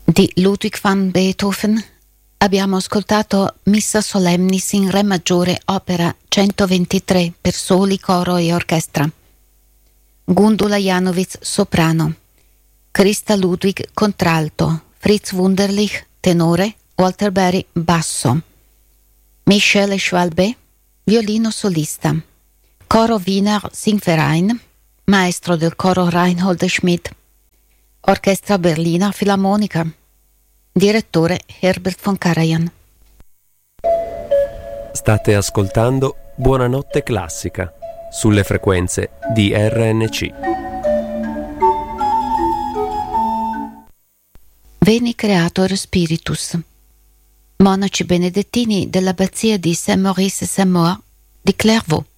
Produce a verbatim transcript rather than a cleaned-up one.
di Ludwig van Beethoven abbiamo ascoltato Missa Solemnis in Re maggiore, opera centoventitré per soli, coro e orchestra. Gundula Janowitz soprano, Christa Ludwig contralto, Fritz Wunderlich tenore, Walter Berry basso, Michele Schwalbe violino solista, coro Wiener Singverein, maestro del coro Reinhold Schmidt, orchestra Berliner Filarmonica, direttore Herbert von Karajan. State ascoltando Buonanotte Classica sulle frequenze di R N C. Veni Creator Spiritus. Monaci benedettini dell'abbazia di Saint-Maurice Saint-Maur di Clairvaux.